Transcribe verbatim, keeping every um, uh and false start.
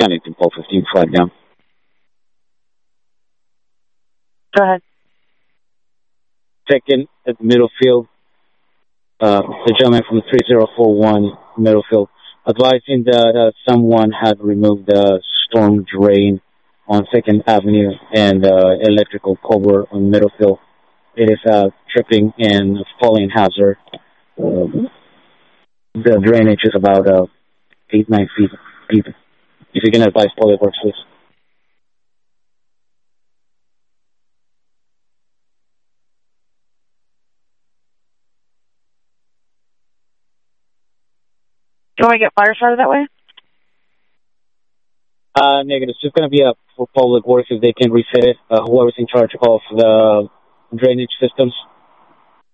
County to Pole fifteen, flag down. Go ahead. Second at Middlefield, uh, the gentleman from three zero four one Middlefield, advising that uh, someone had removed the storm drain on Second Avenue and uh, electrical cover on Middlefield. It is a tripping and falling hazard. Uh, the drainage is about uh, eight, nine feet deep. If you can advise Public Works, please. Do you want to get fire started that way? Uh, negative. It's just going to be up for Public Works if they can reset it. Uh, whoever's in charge of the drainage systems.